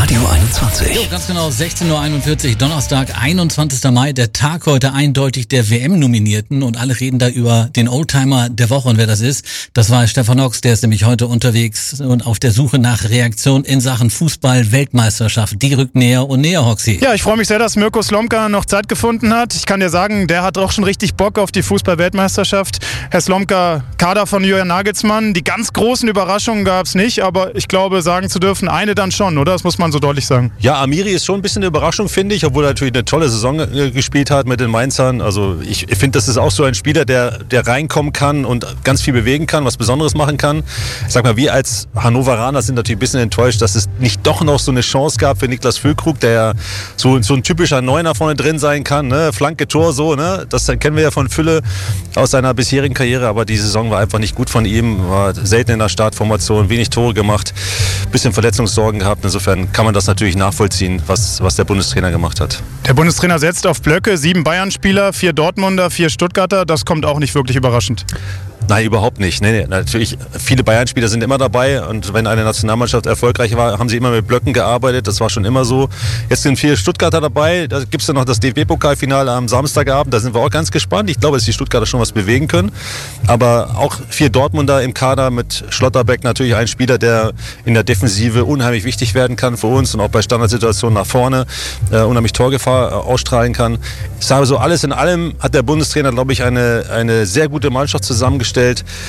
Radio 21. Jo, ganz genau, 16.41 Uhr, Donnerstag, 21. Mai, der Tag heute eindeutig der WM-Nominierten und alle reden da über den Oldtimer der Woche und wer das ist. Das war Stefan Ox, der ist nämlich heute unterwegs und auf der Suche nach Reaktion in Sachen Fußball-Weltmeisterschaft. Die rückt näher und näher, Hoxi. Ja, ich freue mich sehr, dass Mirko Slomka noch Zeit gefunden hat. Ich kann dir sagen, der hat auch schon richtig Bock auf die Fußball-Weltmeisterschaft. Herr Slomka, Kader von Julian Nagelsmann, die ganz großen Überraschungen gab es nicht, aber ich glaube, sagen zu dürfen, eine dann schon, oder? Das muss man so deutlich sagen. Ja, Amiri ist schon ein bisschen eine Überraschung, finde ich, obwohl er natürlich eine tolle Saison gespielt hat mit den Mainzern. Also ich finde, das ist auch so ein Spieler, der reinkommen kann und ganz viel bewegen kann, was Besonderes machen kann. Ich sag mal, wir als Hannoveraner sind natürlich ein bisschen enttäuscht, dass es nicht doch noch so eine Chance gab für Niklas Füllkrug, der ja so ein typischer Neuner vorne drin sein kann, ne? Flanke, Tor, so, ne? Das kennen wir ja von Fülle aus seiner bisherigen Karriere, aber die Saison war einfach nicht gut von ihm, war selten in der Startformation, wenig Tore gemacht, bisschen Verletzungssorgen gehabt. Insofern kann man das natürlich nachvollziehen, was der Bundestrainer gemacht hat. Der Bundestrainer setzt auf Blöcke, 7 Bayern-Spieler, 4 Dortmunder, 4 Stuttgarter. Das kommt auch nicht wirklich überraschend. Nein, überhaupt nicht. Nee, natürlich, viele Bayern-Spieler sind immer dabei und wenn eine Nationalmannschaft erfolgreich war, haben sie immer mit Blöcken gearbeitet, das war schon immer so. Jetzt sind 4 Stuttgarter dabei, da gibt es dann noch das DFB-Pokalfinale am Samstagabend, da sind wir auch ganz gespannt. Ich glaube, dass die Stuttgarter schon was bewegen können, aber auch 4 Dortmunder im Kader mit Schlotterbeck, natürlich ein Spieler, der in der Defensive unheimlich wichtig werden kann für uns und auch bei Standardsituationen nach vorne unheimlich Torgefahr ausstrahlen kann. Ich sage so, alles in allem hat der Bundestrainer, glaube ich, eine sehr gute Mannschaft zusammengestellt.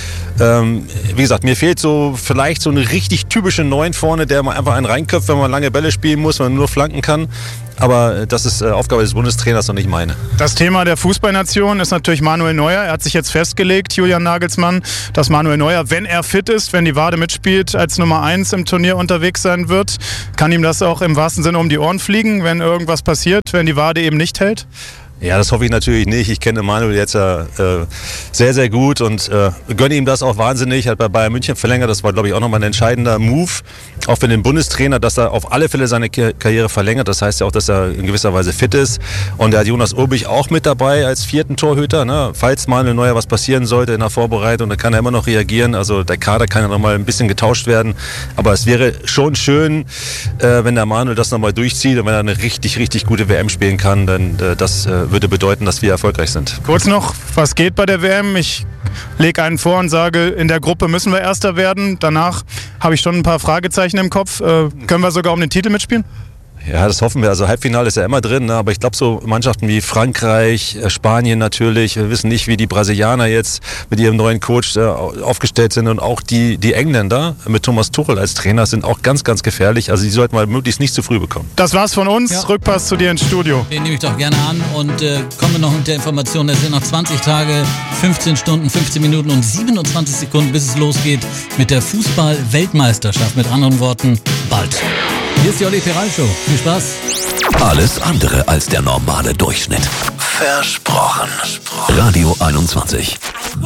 Wie gesagt, mir fehlt vielleicht so eine richtig typische 9 vorne, der man einfach einen reinköpft, wenn man lange Bälle spielen muss, wenn man nur flanken kann. Aber das ist Aufgabe des Bundestrainers und nicht meine. Das Thema der Fußballnation ist natürlich Manuel Neuer. Er hat sich jetzt festgelegt, Julian Nagelsmann, dass Manuel Neuer, wenn er fit ist, wenn die Wade mitspielt, als Nummer 1 im Turnier unterwegs sein wird. Kann ihm das auch im wahrsten Sinne um die Ohren fliegen, wenn irgendwas passiert, wenn die Wade eben nicht hält? Ja, das hoffe ich natürlich nicht. Ich kenne Manuel jetzt sehr, sehr gut und gönne ihm das auch wahnsinnig. Hat bei Bayern München verlängert. Das war, glaube ich, auch nochmal ein entscheidender Move. Auch für den Bundestrainer, dass er auf alle Fälle seine Karriere verlängert. Das heißt ja auch, dass er in gewisser Weise fit ist. Und er hat Jonas Urbich auch mit dabei als 4. Torhüter. Ne? Falls Manuel Neuer was passieren sollte in der Vorbereitung, dann kann er immer noch reagieren. Also der Kader kann ja nochmal ein bisschen getauscht werden. Aber es wäre schon schön, wenn der Manuel das nochmal durchzieht und wenn er eine richtig, richtig gute WM spielen kann. Denn das würde bedeuten, dass wir erfolgreich sind. Kurz noch, was geht bei der WM? Ich lege einen vor und sage, in der Gruppe müssen wir Erster werden. Danach habe ich schon ein paar Fragezeichen im Kopf. Können wir sogar um den Titel mitspielen? Ja, das hoffen wir. Also Halbfinale ist ja immer drin, ne? Aber ich glaube so Mannschaften wie Frankreich, Spanien natürlich, wir wissen nicht, wie die Brasilianer jetzt mit ihrem neuen Coach aufgestellt sind und auch die Engländer mit Thomas Tuchel als Trainer sind auch ganz, ganz gefährlich. Also die sollten wir möglichst nicht zu früh bekommen. Das war's von uns. Ja. Rückpass zu dir ins Studio. Den nehme ich doch gerne an und kommen wir noch mit der Information, es sind noch 20 Tage, 15 Stunden, 15 Minuten und 27 Sekunden, bis es losgeht mit der Fußball-Weltmeisterschaft. Mit anderen Worten, bald. Hier ist die Olli Peral Show. Viel Spaß. Alles andere als der normale Durchschnitt. Versprochen. Radio 21.